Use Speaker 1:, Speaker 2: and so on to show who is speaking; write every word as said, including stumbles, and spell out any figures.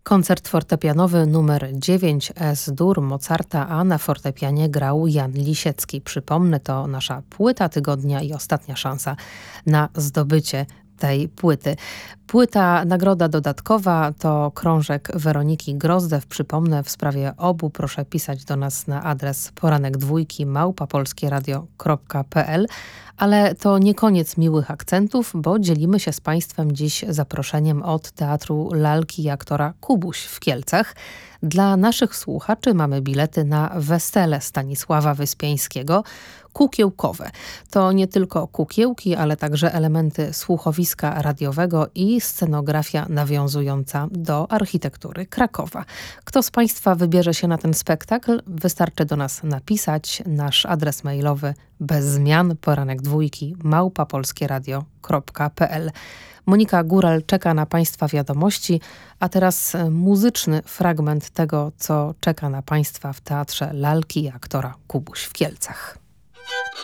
Speaker 1: Koncert fortepianowy numer dziewięć Es-dur Mozarta, a na fortepianie grał Jan Lisiecki. Przypomnę, to nasza płyta tygodnia i ostatnia szansa na zdobycie tej płyty. Płyta Nagroda Dodatkowa to krążek Weroniki Grozdew. Przypomnę, w sprawie obu proszę pisać do nas na adres poranek dwójki małpa polskieradio kropka pe el. Ale to nie koniec miłych akcentów, bo dzielimy się z Państwem dziś zaproszeniem od Teatru Lalki i aktora Kubuś w Kielcach. Dla naszych słuchaczy mamy bilety na wesele Stanisława Wyspiańskiego, kukiełkowe. To nie tylko kukiełki, ale także elementy słuchowiska radiowego i scenografia nawiązująca do architektury Krakowa. Kto z Państwa wybierze się na ten spektakl? Wystarczy do nas napisać. Nasz adres mailowy bez zmian poranek dwójki małpa polskieradio kropka pe el. Monika Góral czeka na Państwa wiadomości, a teraz muzyczny fragment tego, co czeka na Państwa w Teatrze Lalki i aktora Kubuś w Kielcach.